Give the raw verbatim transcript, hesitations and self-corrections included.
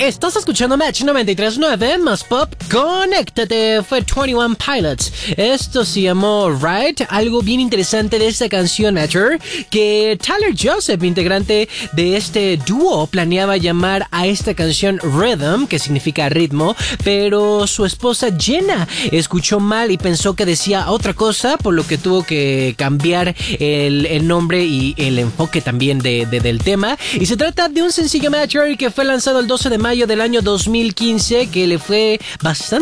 Estás escuchando Match noventa y tres punto nueve, más pop, conéctate, fue veintiuno Pilots. Esto se llamó Right, algo bien interesante de esta canción, Matcher, que Tyler Joseph, integrante de este dúo, planeaba llamar a esta canción Rhythm, que significa ritmo, pero su esposa Jenna escuchó mal y pensó que decía otra cosa, por lo que tuvo que cambiar el, el nombre y el enfoque también de, de, del tema. Y se trata de un sencillo, Matcher, que fue lanzado el doce de mayo del año dos mil quince, que le fue bastante